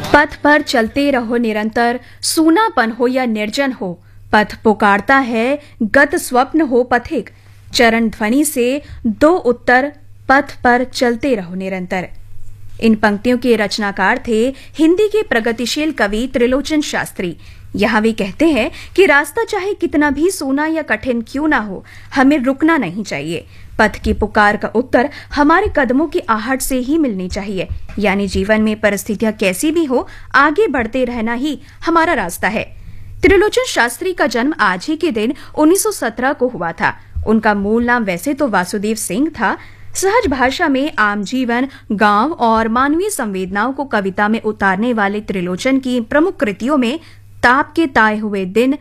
पथ पर चलते रहो निरंतर, सूनापन हो या निर्जन हो, पथ पुकारता है, गत स्वप्न हो पथिक, चरण ध्वनि से दो उत्तर, पथ पर चलते रहो निरंतर। इन पंक्तियों के रचनाकार थे हिंदी के प्रगतिशील कवि त्रिलोचन शास्त्री। यहाँ वे कहते हैं कि रास्ता चाहे कितना भी सूना या कठिन क्यों ना हो, हमें रुकना नहीं चाहिए। पथ की पुकार का उत्तर हमारे कदमों की आहट से ही मिलनी चाहिए। यानी जीवन में परिस्थितियां कैसी भी हो, आगे बढ़ते रहना ही हमारा रास्ता है। त्रिलोचन शास्त्री का जन्म आज ही के दिन 1917 को हुआ था। उनका मूल नाम वैसे तो वासुदेव सिंह था। सहज भाषा में आम जीवन, गांव और मानवीय संवेदनाओं को कविता में उतारने वाले त्रिलोचन की प्रमुख कृतियों में ताप के ताए हुए दिन,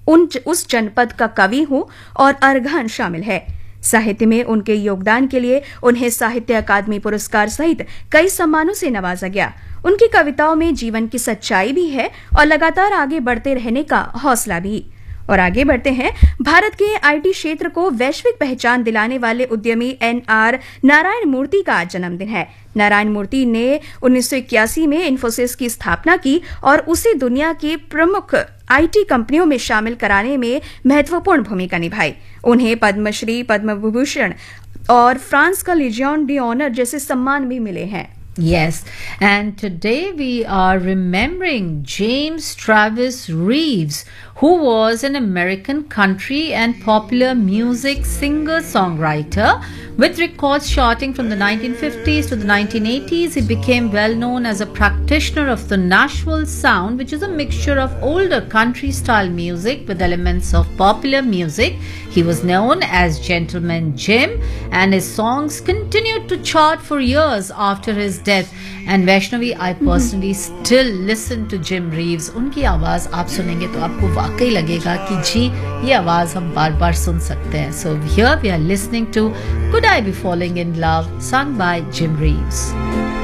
उस जनपद का कवि हूं और अरघन शामिल है। साहित्य में उनके योगदान के लिए उन्हें साहित्य अकादमी पुरस्कार सहित कई सम्मानों से नवाजा गया। उनकी कविताओं में जीवन की सच्चाई भी है और लगातार आगे बढ़ते रहने का हौसला भी। और आगे बढ़ते हैं। भारत के आईटी क्षेत्र को वैश्विक पहचान दिलाने वाले उद्यमी एनआर नारायण मूर्ति का आज जन्मदिन है। नारायण मूर्ति ने 1981 में इन्फोसिस की स्थापना की और उसे दुनिया की प्रमुख आईटी कंपनियों में शामिल कराने में महत्वपूर्ण भूमिका निभाई। उन्हें पद्मश्री, पद्म विभूषण और फ्रांस का लीजियन d'honneur जैसे सम्मान भी मिले हैं। Yes, and today we are remembering James Travis Reeves, who was an American country and popular music singer-songwriter. With records charting from the 1950s to the 1980s, he became well known as a practitioner of the Nashville sound, which is a mixture of older country-style music with elements of popular music. He was known as Gentleman Jim, and his songs continued to chart for years after his death. And Vaishnavi, I personally still listen to Jim Reeves. उनकी आवाज़ आप सुनेंगे तो आपको वाकई लगेगा कि जी ये आवाज़ हम बार बार सुन सकते हैं. So here we are listening to Could I Be Falling in Love, sung by Jim Reeves.